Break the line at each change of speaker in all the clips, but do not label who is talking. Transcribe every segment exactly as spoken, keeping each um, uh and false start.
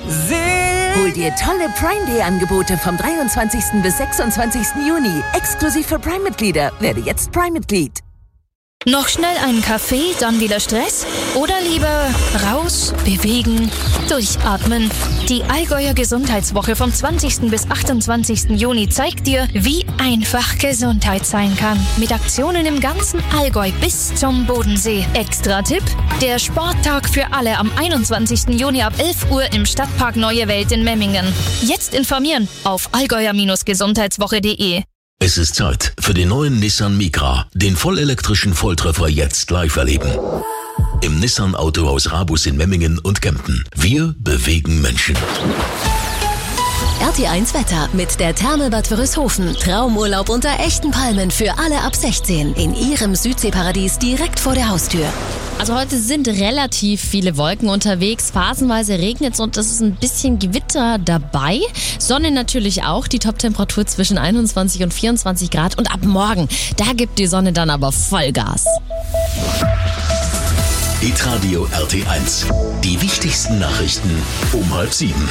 Hol dir tolle Prime Day Angebote vom dreiundzwanzigsten bis sechsundzwanzigsten Juni. Exklusiv für Prime-Mitglieder. Werde jetzt Prime-Mitglied.
Noch schnell einen Kaffee, dann wieder Stress? Oder lieber raus, bewegen, durchatmen? Die Allgäuer Gesundheitswoche vom zwanzigsten bis achtundzwanzigsten Juni zeigt dir, wie einfach Gesundheit sein kann. Mit Aktionen im ganzen Allgäu bis zum Bodensee. Extra Tipp: der Sporttag für alle am einundzwanzigsten Juni ab elf Uhr im Stadtpark Neue Welt in Memmingen. Jetzt informieren auf allgäuer Gesundheitswoche punkt de.
Es ist Zeit für den neuen Nissan Micra, den vollelektrischen Volltreffer jetzt live erleben. Im Nissan Autohaus Rabus in Memmingen und Kempten. Wir bewegen Menschen.
R T eins Wetter mit der Therme Bad Wörishofen. Traumurlaub unter echten Palmen für alle ab sechzehn in ihrem Südseeparadies direkt vor der Haustür.
Also heute sind relativ viele Wolken unterwegs, phasenweise regnet es und es ist ein bisschen Gewitter dabei. Sonne natürlich auch, die Toptemperatur zwischen einundzwanzig und vierundzwanzig Grad und ab morgen, da gibt die Sonne dann aber Vollgas.
Hitradio R T eins. Die wichtigsten Nachrichten um halb sieben.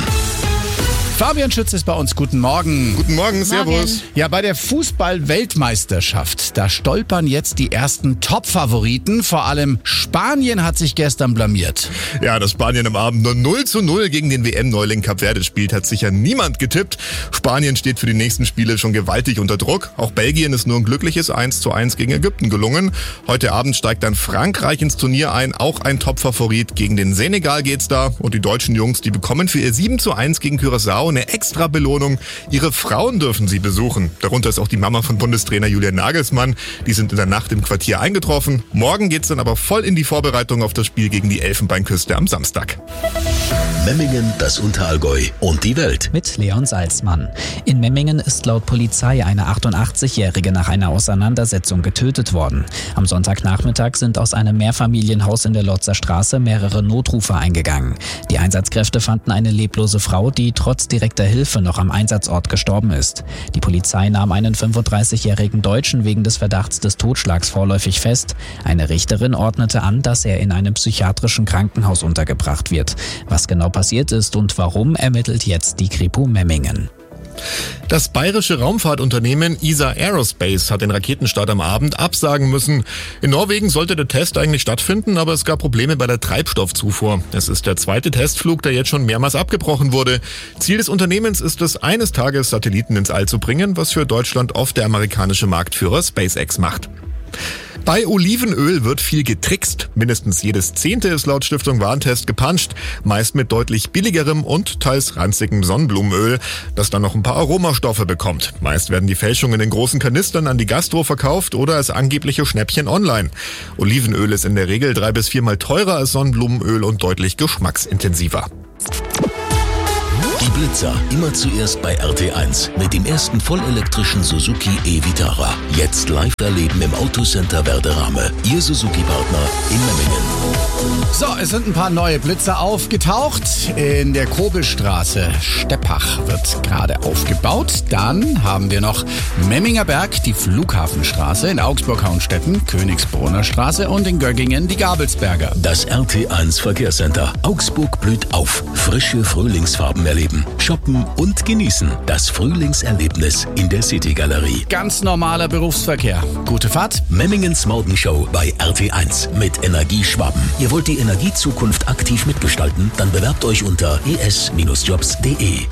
Fabian Schütz ist bei uns. Guten Morgen.
Guten Morgen, servus.
Morgen.
Ja, bei der Fußball-Weltmeisterschaft, da stolpern jetzt die ersten Top-Favoriten. Vor allem Spanien hat sich gestern blamiert.
Ja, dass Spanien am Abend nur null zu null gegen den W M-Neuling Kap Verde spielt, hat sicher niemand getippt. Spanien steht für die nächsten Spiele schon gewaltig unter Druck. Auch Belgien ist nur ein glückliches eins zu eins gegen Ägypten gelungen. Heute Abend steigt dann Frankreich ins Turnier ein. Auch ein Top-Favorit. Gegen den Senegal geht's da. Und die deutschen Jungs, die bekommen für ihr sieben zu eins gegen Curaçao eine extra Belohnung. Ihre Frauen dürfen sie besuchen. Darunter ist auch die Mama von Bundestrainer Julian Nagelsmann. Die sind in der Nacht im Quartier eingetroffen. Morgen geht's dann aber voll in die Vorbereitung auf das Spiel gegen die Elfenbeinküste am Samstag.
Memmingen, das Unterallgäu und die Welt.
Mit Leon Salzmann. In Memmingen ist laut Polizei eine achtundachtzigjährige nach einer Auseinandersetzung getötet worden. Am Sonntagnachmittag sind aus einem Mehrfamilienhaus in der Lotzer Straße mehrere Notrufe eingegangen. Die Einsatzkräfte fanden eine leblose Frau, die trotz direkter Hilfe noch am Einsatzort gestorben ist. Die Polizei nahm einen fünfunddreißigjährigen Deutschen wegen des Verdachts des Totschlags vorläufig fest. Eine Richterin ordnete an, dass er in einem psychiatrischen Krankenhaus untergebracht wird. Was genau passiert ist und warum, ermittelt jetzt die Kripo Memmingen.
Das bayerische Raumfahrtunternehmen E S A Aerospace hat den Raketenstart am Abend absagen müssen. In Norwegen sollte der Test eigentlich stattfinden, aber es gab Probleme bei der Treibstoffzufuhr. Es ist der zweite Testflug, der jetzt schon mehrmals abgebrochen wurde. Ziel des Unternehmens ist es, eines Tages Satelliten ins All zu bringen, was für Deutschland oft der amerikanische Marktführer SpaceX macht. Bei Olivenöl wird viel getrickst. Mindestens jedes Zehnte ist laut Stiftung Warentest gepanscht. Meist mit deutlich billigerem und teils ranzigem Sonnenblumenöl, das dann noch ein paar Aromastoffe bekommt. Meist werden die Fälschungen in großen Kanistern an die Gastro verkauft oder als angebliche Schnäppchen online. Olivenöl ist in der Regel drei bis viermal teurer als Sonnenblumenöl und deutlich geschmacksintensiver.
Die Blitzer, immer zuerst bei R T eins mit dem ersten vollelektrischen Suzuki e-Vitara. Jetzt live erleben im Autocenter Werderame. Ihr Suzuki-Partner in Memmingen.
So, es sind ein paar neue Blitzer aufgetaucht. In der Kobelstraße Steppach wird gerade aufgebaut. Dann haben wir noch Memminger Berg, die Flughafenstraße, in Augsburg-Hauenstetten, Königsbrunner Straße und in Göggingen die Gabelsberger.
Das R T eins Verkehrscenter. Augsburg blüht auf. Frische Frühlingsfarben erleben. Shoppen und genießen. Das Frühlingserlebnis in der City-Galerie.
Ganz normaler Berufsverkehr. Gute Fahrt.
Memmingens Morgenshow bei R T eins mit Energie Schwaben. Ihr wollt die Energiezukunft aktiv mitgestalten? Dann bewerbt euch unter e s jobs punkt de.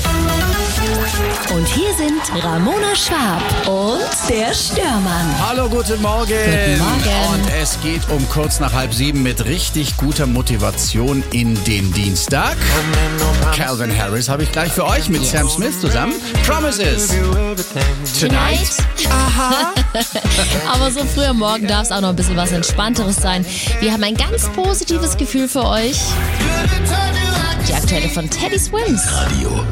Und hier sind Ramona Schwab und der Störmann.
Hallo, guten Morgen.
Guten Morgen.
Und es geht um kurz nach halb sieben mit richtig guter Motivation in den Dienstag. Calvin Harris habe ich gleich für euch mit yes. Sam Smith zusammen. Promises. Tonight. Aha.
Aber so früh am Morgen darf es auch noch ein bisschen was Entspannteres sein. Wir haben ein ganz positives Gefühl für euch. Die aktuelle von Teddy Swims.
Radio